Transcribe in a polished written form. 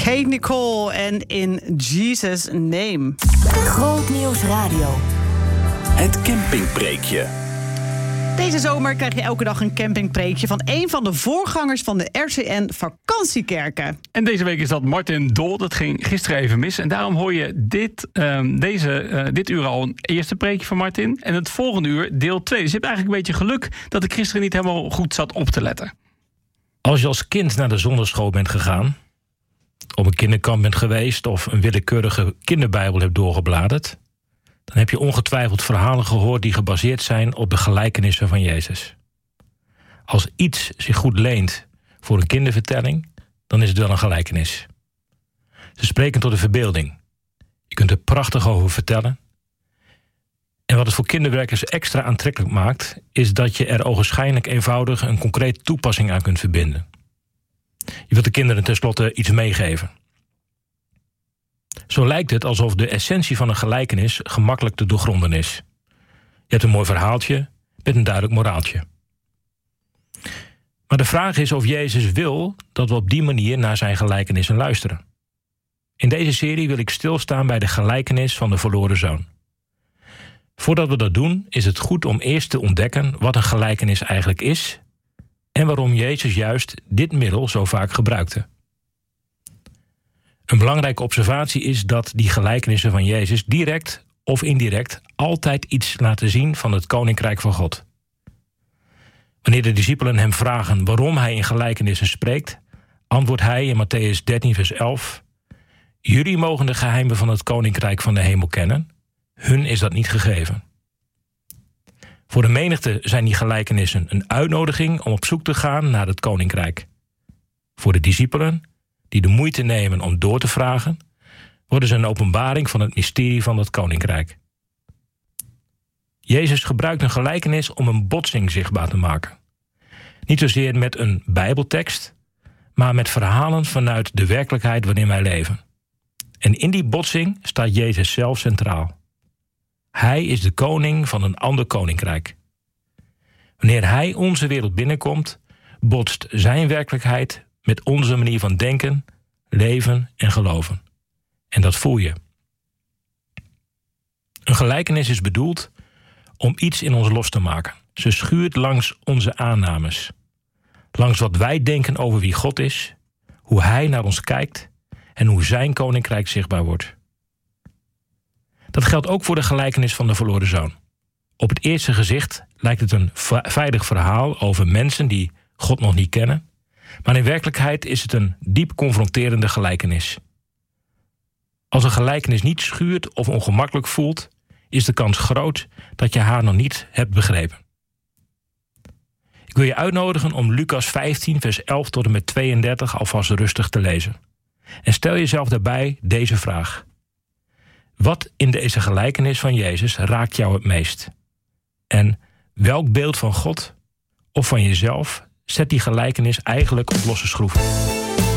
Kate Nicole en In Jesus' Name. Grootnieuws Radio. Het campingpreekje. Deze zomer krijg je elke dag een campingpreekje van een van de voorgangers van de RCN Vakantiekerken. En deze week is dat Martin Dol. Dat ging gisteren even mis. En daarom hoor je dit uur al een eerste preekje van Martin. En het volgende uur deel 2. Dus je hebt eigenlijk een beetje geluk dat ik gisteren niet helemaal goed zat op te letten. Als je als kind naar de zonderschool bent gegaan, op een kinderkamp bent geweest of een willekeurige kinderbijbel hebt doorgebladerd, dan heb je ongetwijfeld verhalen gehoord die gebaseerd zijn op de gelijkenissen van Jezus. Als iets zich goed leent voor een kindervertelling, dan is het wel een gelijkenis. Ze spreken tot de verbeelding. Je kunt er prachtig over vertellen. En wat het voor kinderwerkers extra aantrekkelijk maakt, is dat je er ogenschijnlijk eenvoudig een concrete toepassing aan kunt verbinden. Je wilt de kinderen tenslotte iets meegeven. Zo lijkt het alsof de essentie van een gelijkenis gemakkelijk te doorgronden is. Je hebt een mooi verhaaltje met een duidelijk moraaltje. Maar de vraag is of Jezus wil dat we op die manier naar zijn gelijkenissen luisteren. In deze serie wil ik stilstaan bij de gelijkenis van de verloren zoon. Voordat we dat doen, is het goed om eerst te ontdekken wat een gelijkenis eigenlijk is en waarom Jezus juist dit middel zo vaak gebruikte. Een belangrijke observatie is dat die gelijkenissen van Jezus direct of indirect altijd iets laten zien van het koninkrijk van God. Wanneer de discipelen hem vragen waarom hij in gelijkenissen spreekt, antwoordt hij in Mattheüs 13 vers 11: Jullie mogen de geheimen van het koninkrijk van de hemel kennen, hun is dat niet gegeven. Voor de menigte zijn die gelijkenissen een uitnodiging om op zoek te gaan naar het koninkrijk. Voor de discipelen, die de moeite nemen om door te vragen, worden ze een openbaring van het mysterie van dat koninkrijk. Jezus gebruikt een gelijkenis om een botsing zichtbaar te maken. Niet zozeer met een Bijbeltekst, maar met verhalen vanuit de werkelijkheid waarin wij leven. En in die botsing staat Jezus zelf centraal. Hij is de koning van een ander koninkrijk. Wanneer hij onze wereld binnenkomt, botst zijn werkelijkheid met onze manier van denken, leven en geloven. En dat voel je. Een gelijkenis is bedoeld om iets in ons los te maken. Ze schuurt langs onze aannames. Langs wat wij denken over wie God is, hoe hij naar ons kijkt en hoe zijn koninkrijk zichtbaar wordt. Dat geldt ook voor de gelijkenis van de verloren zoon. Op het eerste gezicht lijkt het een veilig verhaal over mensen die God nog niet kennen, maar in werkelijkheid is het een diep confronterende gelijkenis. Als een gelijkenis niet schuurt of ongemakkelijk voelt, is de kans groot dat je haar nog niet hebt begrepen. Ik wil je uitnodigen om Lucas 15 vers 11 tot en met 32 alvast rustig te lezen. En stel jezelf daarbij deze vraag: wat in deze gelijkenis van Jezus raakt jou het meest? En welk beeld van God of van jezelf zet die gelijkenis eigenlijk op losse schroeven?